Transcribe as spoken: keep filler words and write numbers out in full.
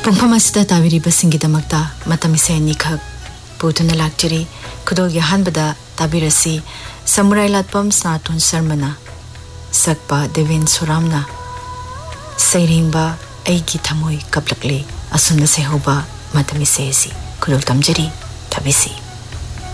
पुंफम असिदा ताबिरिबसिंगिदमक्ता मतमिसे निखक पुतुना लाक्चरी खुदोगी हानबदा ताबिरसी samurai लाटपम स्नातुन शर्मना सकपा Deven सुरामना सैरिंगबा ऐगी थमोई कपलकले असुमना सेहोबा मतमिसे सी खुदोल तमजरी थबिसी।